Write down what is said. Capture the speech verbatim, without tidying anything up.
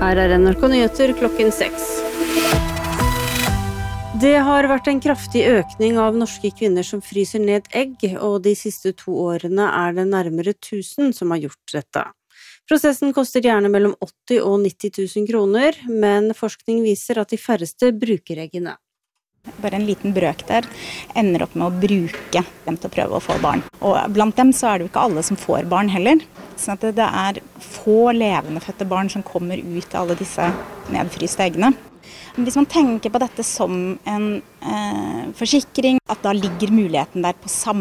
Her er N R K Nyheter klokken seks. Det har vært en kraftig økning av norske kvinner som fryser ned egg, og de siste to årene er det nærmere tusen som har gjort dette. Prosessen koster gjerne mellom åtti og nitti tusen kroner, men forskning viser at de færreste bruker eggene. Bare en liten brøk der ender opp med å bruke dem til å prøve å få barn. Og blant dem så er det jo ikke alle som får barn heller. Sånn at det er få levende fødte barn som kommer ut av alle disse nedfryste eggene. Men hvis man tenker på dette som en eh, forsikring, at da ligger muligheten der på samme